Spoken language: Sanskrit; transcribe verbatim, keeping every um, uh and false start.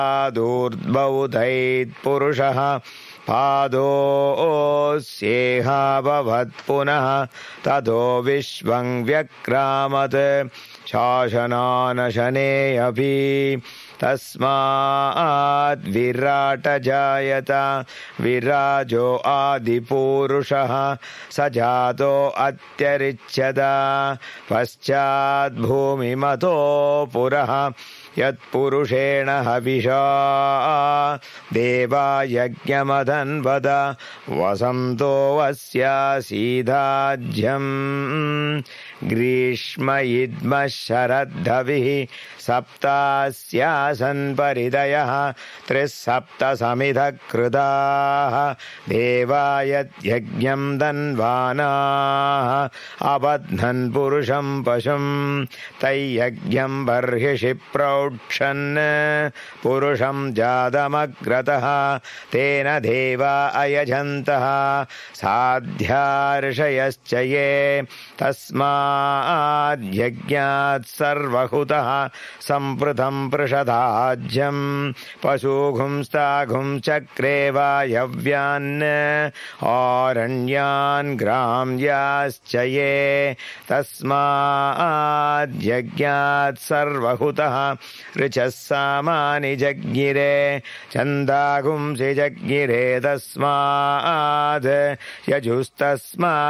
दूर्ध्वौधैत्पुरुषः पादोऽस्येहाभवत् पुनः ततो विश्वं व्यक्रामत् शासनानशने अपि तस्माद् विराट जायत विराजो आदिपुरुषः स जातो अत्यरिच्यत पश्चात् भूमिमतो पुरः यत्पुरुषेण हविषा देवा यज्ञमधन्वद वसन्तो वस्यासीदाज्यम् ग्रीष्म इद्मः शरद्धविः सप्तास्यासन् परिदयः त्रिसप्तसमिधः कृताः देवा यज्ञं धन्वानाः अबध्नन् पुरुषं पशुं तैयज्ञं बर्हिषि प्रौक्षन् पुरुषं जातमग्रतः तेन देवा अयजन्तः साध्यार्षयश्च ये तस्माद् यज्ञात् सर्वहुतः सम्पृतं पृषदाज्यं पशुघुंस्ताघुं चक्रे वायव्यान् आरण्यान् ग्राम्याश्च ये तस्माद् यज्ञात् सर्वहुतः ऋचः सामानि जज्ञिरे छन्दागुंसि जज्ञिरे तस्माद् यजुस्तस्मात्